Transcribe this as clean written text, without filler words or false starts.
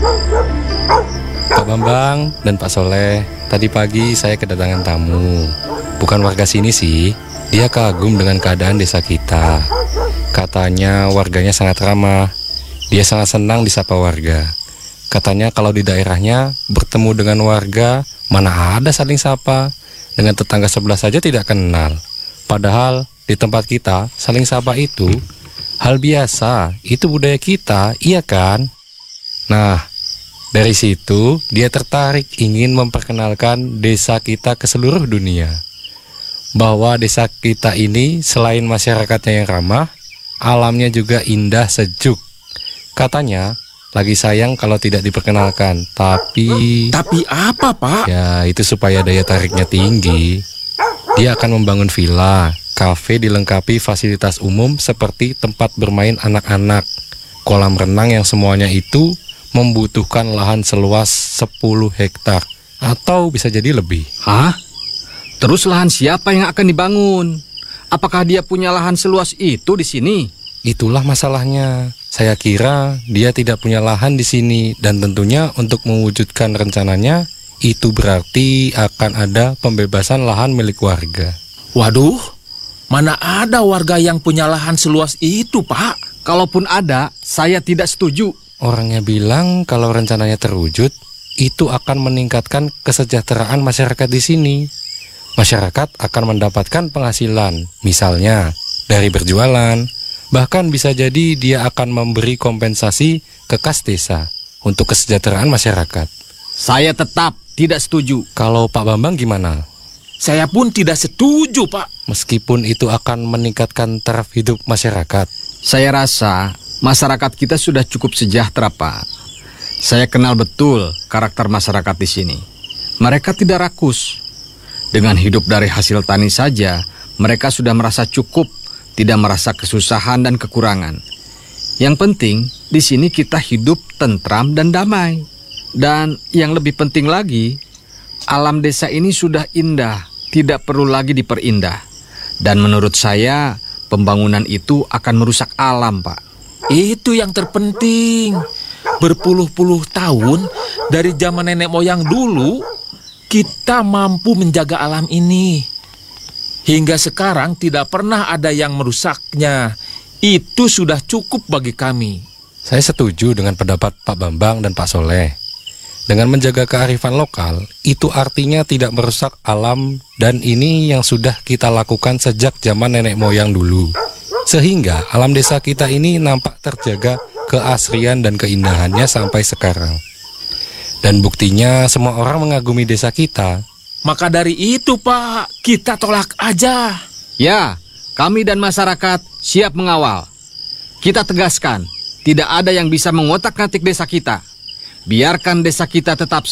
Pak Bambang dan Pak Soleh, tadi pagi saya kedatangan tamu. Bukan warga sini sih, dia kagum dengan keadaan desa kita. Katanya warganya sangat ramah, dia sangat senang disapa warga. Katanya kalau di daerahnya bertemu dengan warga, mana ada saling sapa. Dengan tetangga sebelah saja tidak kenal. Padahal di tempat kita saling sapa itu hal biasa, itu budaya kita, iya kan? Nah, dari situ dia tertarik ingin memperkenalkan desa kita ke seluruh dunia. Bahwa desa kita ini selain masyarakatnya yang ramah, alamnya juga indah sejuk. Katanya lagi sayang kalau tidak diperkenalkan, tapi apa, Pak? ya itu supaya daya tariknya tinggi. Dia akan membangun villa, kafe dilengkapi fasilitas umum seperti tempat bermain anak-anak, kolam renang yang semuanya itu membutuhkan lahan seluas 10 hektar atau bisa jadi lebih. Hah? Terus lahan siapa yang akan dibangun? Apakah dia punya lahan seluas itu di sini? Itulah masalahnya. Saya kira dia tidak punya lahan di sini dan tentunya untuk mewujudkan rencananya itu berarti akan ada pembebasan lahan milik warga. Waduh, mana ada warga yang punya lahan seluas itu, Pak? Kalaupun ada, saya tidak setuju. Orangnya bilang kalau rencananya terwujud, itu akan meningkatkan kesejahteraan masyarakat di sini. Masyarakat akan mendapatkan penghasilan, misalnya dari berjualan. Bahkan bisa jadi dia akan memberi kompensasi ke kas desa untuk kesejahteraan masyarakat. Saya tetap tidak setuju. Kalau Pak Bambang gimana? Saya pun tidak setuju, Pak. Meskipun itu akan meningkatkan taraf hidup masyarakat. Saya rasa masyarakat kita sudah cukup sejahtera, Pak. Saya kenal betul karakter masyarakat di sini. Mereka tidak rakus. Dengan hidup dari hasil tani saja, mereka sudah merasa cukup, tidak merasa kesusahan dan kekurangan. Yang penting, di sini kita hidup tentram dan damai. Dan yang lebih penting lagi, alam desa ini sudah indah, tidak perlu lagi diperindah. Dan menurut saya, pembangunan itu akan merusak alam, Pak. Itu yang terpenting. Berpuluh-puluh tahun dari zaman nenek moyang dulu, kita mampu menjaga alam ini. Hingga sekarang tidak pernah ada yang merusaknya. Itu sudah cukup bagi kami. Saya setuju dengan pendapat Pak Bambang dan Pak Soleh. Dengan menjaga kearifan lokal, itu artinya tidak merusak alam dan ini yang sudah kita lakukan sejak zaman nenek moyang dulu. Sehingga alam desa kita ini nampak terjaga keasrian dan keindahannya sampai sekarang. Dan buktinya semua orang mengagumi desa kita. Maka dari itu, Pak, kita tolak aja. Ya, kami dan masyarakat siap mengawal. Kita tegaskan, tidak ada yang bisa mengotak-atik desa kita. Biarkan desa kita tetap